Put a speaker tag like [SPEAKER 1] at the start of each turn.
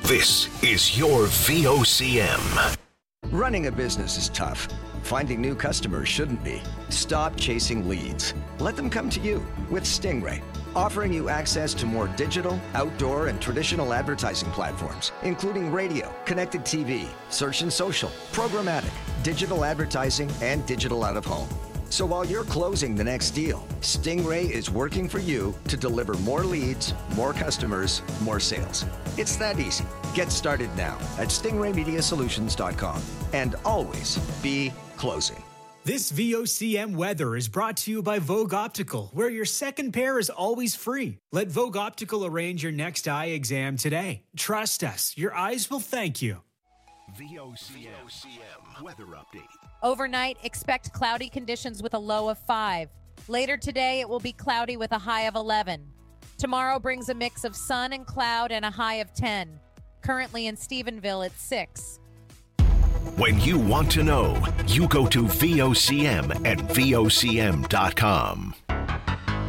[SPEAKER 1] This is your VOCM.
[SPEAKER 2] Running a business is tough. Finding new customers shouldn't be. Stop chasing leads. Let them come to you with Stingray, offering you access to more digital, outdoor, and traditional advertising platforms, including radio, connected TV, search and social, programmatic, digital advertising, and digital out-of-home. So while you're closing the next deal, Stingray is working for you to deliver more leads, more customers, more sales. It's that easy. Get started now at stingraymediasolutions.com and always be closing.
[SPEAKER 3] This VOCM weather is brought to you by Vogue Optical, where your second pair is always free. Let Vogue Optical arrange your next eye exam today. Trust us, your eyes will thank you.
[SPEAKER 1] VOCM weather update.
[SPEAKER 4] Overnight, expect cloudy conditions with a low of 5. Later today, it will be cloudy with a high of 11. Tomorrow brings a mix of sun and cloud and a high of 10. Currently in Stephenville, it's 6.
[SPEAKER 1] When you want to know, you go to VOCM at VOCM.com.